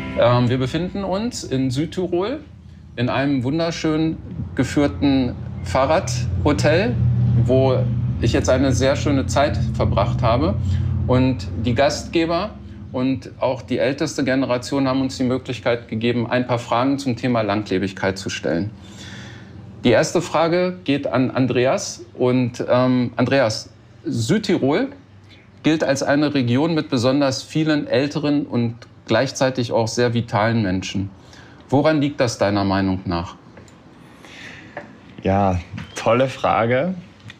Wir befinden uns in Südtirol in einem wunderschön geführten Fahrradhotel, wo ich jetzt eine sehr schöne Zeit verbracht habe. Und die Gastgeber und auch die älteste Generation haben uns die Möglichkeit gegeben, ein paar Fragen zum Thema Langlebigkeit zu stellen. Die erste Frage geht an Andreas. Und Andreas, Südtirol gilt als eine Region mit besonders vielen älteren und gleichzeitig auch sehr vitalen Menschen. Woran liegt das deiner Meinung nach? Ja, tolle Frage.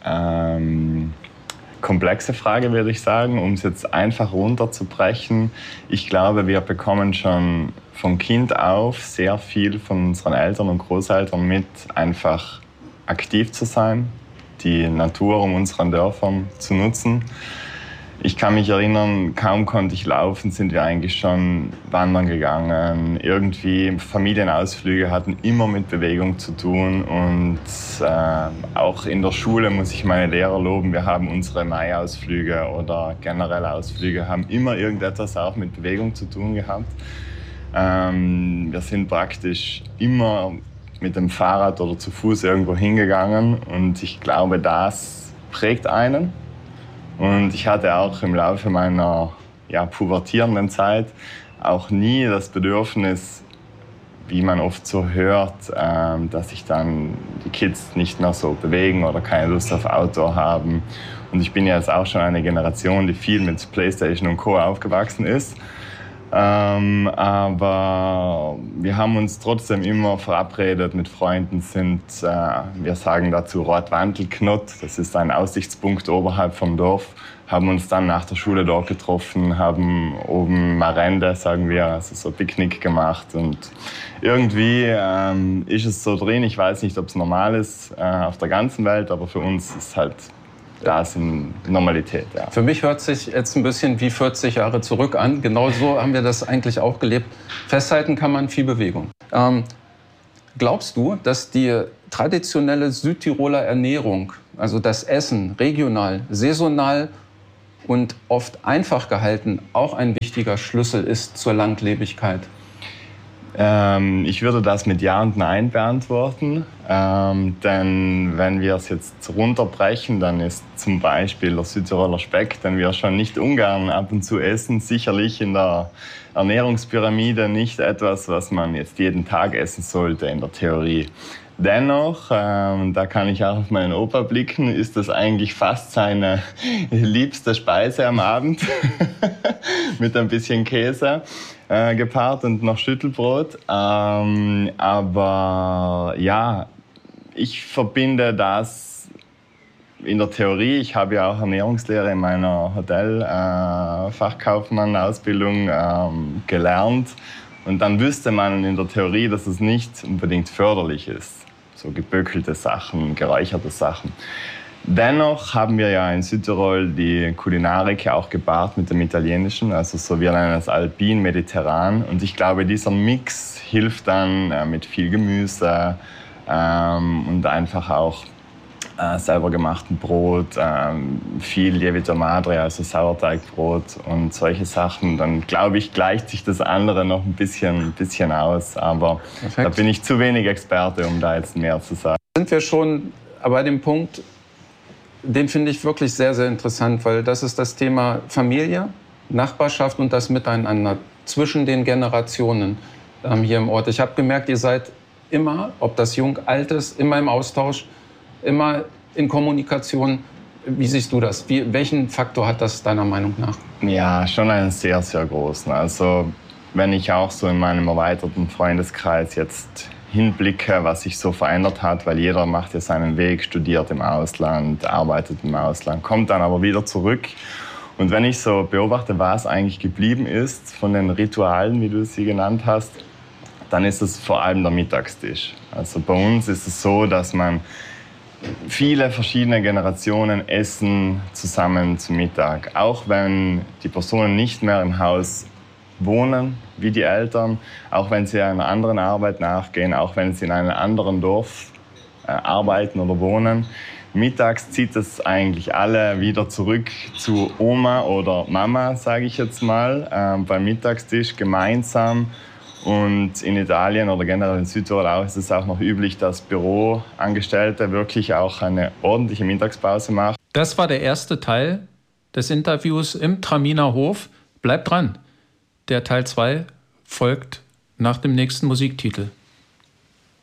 Komplexe Frage, würde ich sagen, um es jetzt einfach runterzubrechen. Ich glaube, wir bekommen schon von Kind auf sehr viel von unseren Eltern und Großeltern mit, einfach aktiv zu sein, die Natur um unseren Dörfern zu nutzen. Ich kann mich erinnern, kaum konnte ich laufen, sind wir eigentlich schon wandern gegangen. Irgendwie Familienausflüge hatten immer mit Bewegung zu tun. Und auch in der Schule muss ich meine Lehrer loben. Wir haben unsere Maiausflüge oder generelle Ausflüge, haben immer irgendetwas auch mit Bewegung zu tun gehabt. Wir sind praktisch immer mit dem Fahrrad oder zu Fuß irgendwo hingegangen. Und ich glaube, das prägt einen. Und ich hatte auch im Laufe meiner pubertierenden Zeit auch nie das Bedürfnis, wie man oft so hört, dass sich dann die Kids nicht mehr so bewegen oder keine Lust auf Outdoor haben. Und ich bin ja jetzt auch schon eine Generation, die viel mit PlayStation und Co. aufgewachsen ist. Aber wir haben uns trotzdem immer verabredet mit Freunden, wir sagen dazu Rotwantelknott, das ist ein Aussichtspunkt oberhalb vom Dorf, haben uns dann nach der Schule dort getroffen, haben oben Marende, sagen wir, also so Picknick gemacht und irgendwie ist es so drin, ich weiß nicht, ob es normal ist auf der ganzen Welt, aber für uns ist halt das in Normalität. Ja. Für mich hört sich jetzt ein bisschen wie 40 Jahre zurück an. Genau so haben wir das eigentlich auch gelebt. Festhalten kann man viel Bewegung. Glaubst du, dass die traditionelle Südtiroler Ernährung, also das Essen, regional, saisonal und oft einfach gehalten, auch ein wichtiger Schlüssel ist zur Langlebigkeit? Ich würde das mit Ja und Nein beantworten, denn wenn wir es jetzt runterbrechen, dann ist zum Beispiel der Südtiroler Speck, den wir schon nicht ungern ab und zu essen, sicherlich in der Ernährungspyramide nicht etwas, was man jetzt jeden Tag essen sollte in der Theorie. Dennoch, da kann ich auch auf meinen Opa blicken, ist das eigentlich fast seine liebste Speise am Abend mit ein bisschen Käse. Gepaart und noch Schüttelbrot. Aber ja, ich verbinde das in der Theorie. Ich habe ja auch Ernährungslehre in meiner Hotelfachkaufmann-Ausbildung gelernt. Und dann wüsste man in der Theorie, dass es nicht unbedingt förderlich ist. So gebökelte Sachen, geräucherte Sachen. Dennoch haben wir ja in Südtirol die Kulinarik auch gepaart mit dem Italienischen, also so wir nennen es alpin-mediterran. Und ich glaube, dieser Mix hilft dann mit viel Gemüse und einfach auch selber gemachten Brot, viel Lievito Madre, also Sauerteigbrot und solche Sachen. Dann glaube ich, gleicht sich das andere noch ein bisschen aus. Aber perfekt. Da bin ich zu wenig Experte, um da jetzt mehr zu sagen. Sind wir schon bei dem Punkt, den finde ich wirklich sehr, sehr interessant, weil das ist das Thema Familie, Nachbarschaft und das Miteinander zwischen den Generationen hier im Ort. Ich habe gemerkt, ihr seid immer, ob das jung, alt ist, immer im Austausch, immer in Kommunikation. Wie siehst du das? Welchen Faktor hat das deiner Meinung nach? Ja, schon einen sehr, sehr großen. Also wenn ich auch so in meinem erweiterten Freundeskreis jetzt hinblicke, was sich so verändert hat, weil jeder macht ja seinen Weg, studiert im Ausland, arbeitet im Ausland, kommt dann aber wieder zurück. Und wenn ich so beobachte, was eigentlich geblieben ist von den Ritualen, wie du sie genannt hast, dann ist es vor allem der Mittagstisch. Also bei uns ist es so, dass man viele verschiedene Generationen essen zusammen zu Mittag. Auch wenn die Personen nicht mehr im Haus wohnen, wie die Eltern, auch wenn sie einer anderen Arbeit nachgehen, auch wenn sie in einem anderen Dorf arbeiten oder wohnen. Mittags zieht es eigentlich alle wieder zurück zu Oma oder Mama, sage ich jetzt mal, beim Mittagstisch gemeinsam. Und in Italien oder generell in Südtirol auch ist es auch noch üblich, dass Büroangestellte wirklich auch eine ordentliche Mittagspause machen. Das war der erste Teil des Interviews im Traminer Hof. Bleibt dran, der Teil 2 folgt nach dem nächsten Musiktitel.